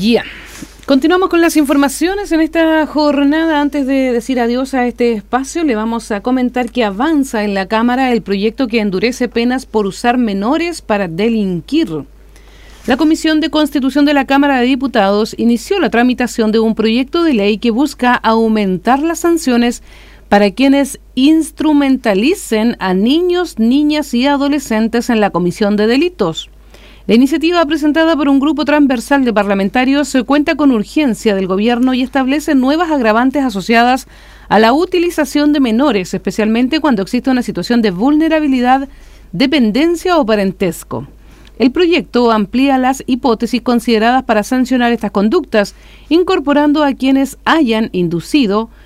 Ya. Continuamos con las informaciones en esta jornada. Antes de decir adiós a este espacio, le vamos a comentar que avanza en la Cámara el proyecto que endurece penas por usar menores para delinquir. La Comisión de Constitución de la Cámara de Diputados inició la tramitación de un proyecto de ley que busca aumentar las sanciones para quienes instrumentalicen a niños, niñas y adolescentes en la comisión de delitos. La iniciativa presentada por un grupo transversal de parlamentarios cuenta con urgencia del gobierno y establece nuevas agravantes asociadas a la utilización de menores, especialmente cuando existe una situación de vulnerabilidad, dependencia o parentesco. El proyecto amplía las hipótesis consideradas para sancionar estas conductas, incorporando a quienes hayan inducido,